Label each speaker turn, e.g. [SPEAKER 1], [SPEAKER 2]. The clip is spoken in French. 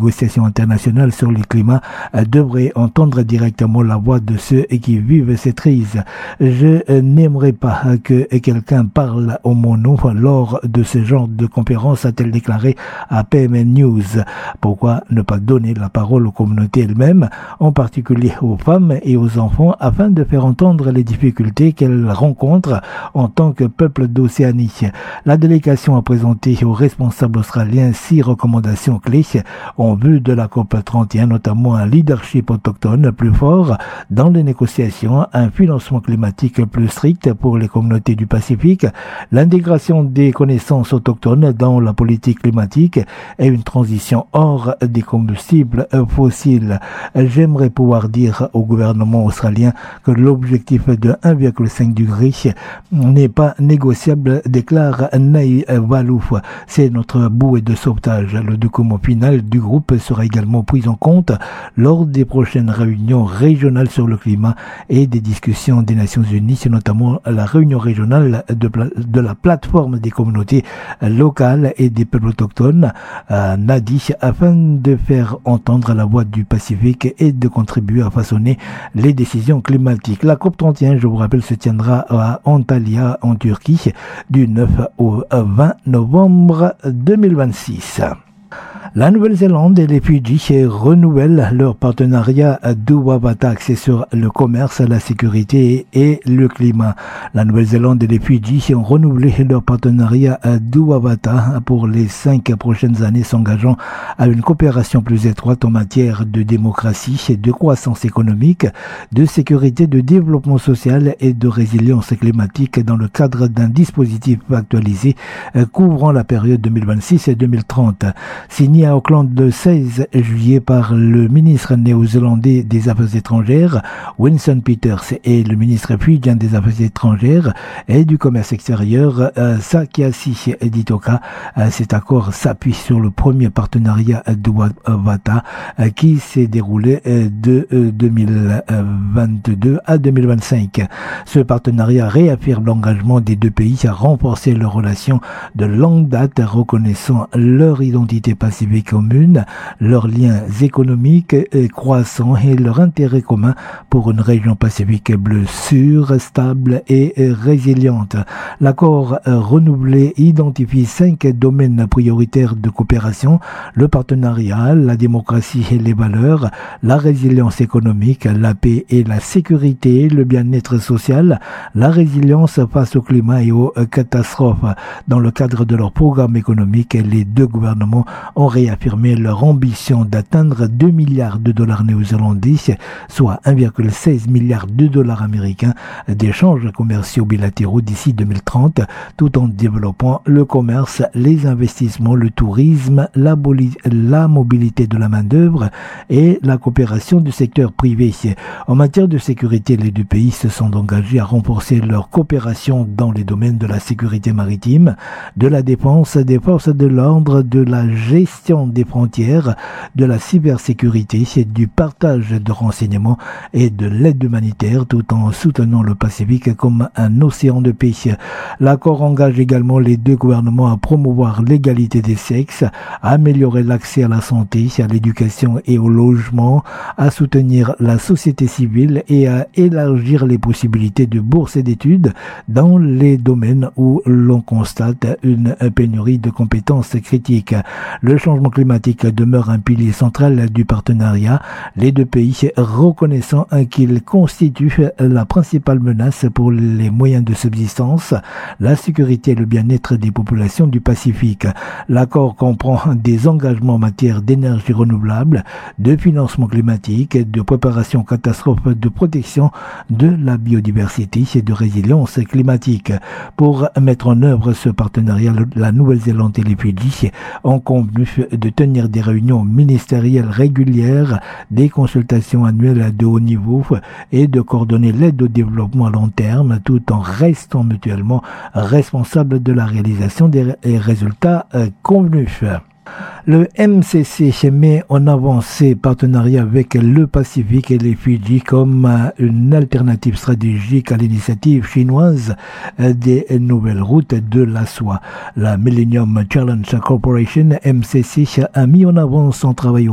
[SPEAKER 1] négociations internationales sur le climat devrait entendre directement la voix de ceux qui vivent cette crise. Je n'aimerais pas que quelqu'un parle au mon nom lors de ce genre de conférence, a-t-elle déclaré à PMN News. Pourquoi ne pas donner la parole aux communautés elles-mêmes, en particulier aux femmes et aux enfants, afin de faire entendre les difficultés qu'elles rencontrent en tant que peuple d'Océanie. La délégation a présenté aux responsables australiens 6 recommandations clés en vue de la COP31, notamment un leadership autochtone plus fort dans les négociations, un financement climatique plus strict pour les communautés du Pacifique, l'intégration des connaissances autochtones dans la politique climatique et une transition hors des combustibles fossiles. J'aimerais pouvoir dire au gouvernement australien que l'objectif de 1,5 degré n'est pas négociable, déclare Naï Valouf. C'est notre bouée de sauvetage. Le document final du groupe sera également pris en compte lors des prochaines réunions régionales sur le climat et des discussions des Nations Unies, notamment la réunion régionale de la plateforme des communautés locales et des peuples autochtones, NADI, afin de faire entendre la voix du Pacifique et de contribuer à façonner les décisions climatiques. La COP31, je vous rappelle, se tiendra à Antalya, en Turquie, du 9 au 20 novembre 2026. La Nouvelle-Zélande et les Fidji renouvellent leur partenariat Duwavata axé sur le commerce, la sécurité et le climat. La Nouvelle-Zélande et les Fidji ont renouvelé leur partenariat Duwavata pour les 5 prochaines années, s'engageant à une coopération plus étroite en matière de démocratie, de croissance économique, de sécurité, de développement social et de résilience climatique dans le cadre d'un dispositif actualisé couvrant la période 2026 et 2030. Signé à Auckland le 16 juillet par le ministre néo-zélandais des Affaires étrangères, Winston Peters, et le ministre fidjien des Affaires étrangères et du Commerce extérieur, Sakiasi Ditoka. Cet accord s'appuie sur le premier partenariat Duwavata qui s'est déroulé de 2022 à 2025. Ce partenariat réaffirme l'engagement des deux pays à renforcer leurs relations de longue date, reconnaissant leur identité pacifique commune, leurs liens économiques croissants et leur intérêt commun pour une région pacifique bleue sûre, stable et résiliente. L'accord renouvelé identifie 5 domaines prioritaires de coopération: le partenariat, la démocratie et les valeurs, la résilience économique, la paix et la sécurité, le bien-être social, la résilience face au climat et aux catastrophes. Dans le cadre de leur programme économique, les deux gouvernements ont réaffirmé leur ambition d'atteindre 2 milliards de dollars néo-zélandais, soit 1,16 milliard de dollars américains d'échanges commerciaux bilatéraux d'ici 2030, tout en développant le commerce, les investissements, le tourisme, la mobilité de la main-d'œuvre et la coopération du secteur privé. En matière de sécurité, les deux pays se sont engagés à renforcer leur coopération dans les domaines de la sécurité maritime, de la défense, des forces de l'ordre, de la gestion des frontières, de la cybersécurité, du partage de renseignements et de l'aide humanitaire, tout en soutenant le Pacifique comme un océan de paix. L'accord engage également les deux gouvernements à promouvoir l'égalité des sexes, à améliorer l'accès à la santé, à l'éducation et au logement, à soutenir la société civile et à élargir les possibilités de bourses et d'études dans les domaines où l'on constate une pénurie de compétences critiques. Le changement climatique demeure un pilier central du partenariat, les deux pays reconnaissant qu'il constitue la principale menace pour les moyens de subsistance, la sécurité et le bien-être des populations du Pacifique. L'accord comprend des engagements en matière d'énergie renouvelable, de financement climatique, de préparation aux catastrophes, de protection de la biodiversité et de résilience climatique. Pour mettre en œuvre ce partenariat, la Nouvelle-Zélande et les Fidji ont convenu de tenir des réunions ministérielles régulières, des consultations annuelles de haut niveau et de coordonner l'aide au développement à long terme, tout en restant mutuellement responsables de la réalisation des résultats convenus. Le MCC met en avant ses partenariats avec le Pacifique et les Fidji comme une alternative stratégique à l'initiative chinoise des nouvelles routes de la soie. La Millennium Challenge Corporation, MCC, a mis en avant son travail